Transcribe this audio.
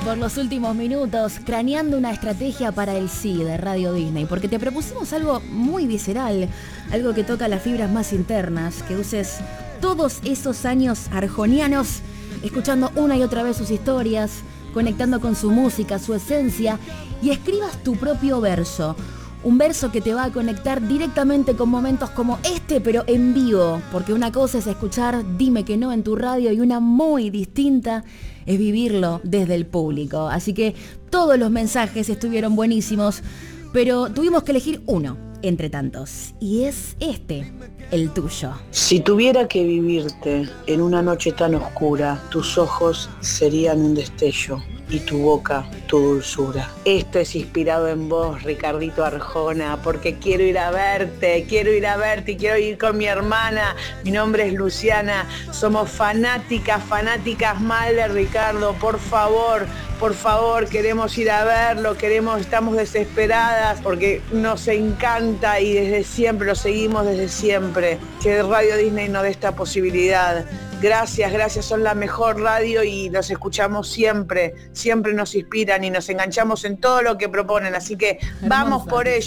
por los últimos minutos, craneando una estrategia para el sí de Radio Disney, porque te propusimos algo muy visceral, algo que toca las fibras más internas, que uses todos esos años arjonianos, escuchando una y otra vez sus historias, conectando con su música, su esencia, y escribas tu propio verso. Un verso que te va a conectar directamente con momentos como este, pero en vivo. Porque una cosa es escuchar Dime que no en tu radio y una muy distinta es vivirlo desde el público. Así que todos los mensajes estuvieron buenísimos, pero tuvimos que elegir uno entre tantos. Y es este, el tuyo. Si tuviera que vivirte en una noche tan oscura, tus ojos serían un destello y tu boca, tu dulzura. Esto es inspirado en vos, Ricardito Arjona, porque quiero ir a verte y quiero ir con mi hermana. Mi nombre es Luciana, somos fanáticas mal de Ricardo, por favor, queremos ir a verlo, estamos desesperadas porque nos encanta y desde siempre, lo seguimos desde siempre. Que Radio Disney nos dé esta posibilidad. Gracias, son la mejor radio y los escuchamos siempre nos inspiran y nos enganchamos en todo lo que proponen, así que vamos por ello.